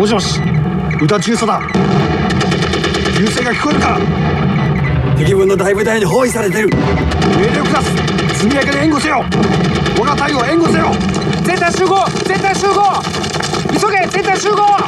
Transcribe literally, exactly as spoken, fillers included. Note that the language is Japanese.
もしもし、歌中佐だ。銃声が聞こえるか。 敵軍の大部隊に包囲されてる。 命令を下す。速やかに援護せよ。我が隊を援護せよ。 全隊集合、全隊集合、急げ、全隊集合。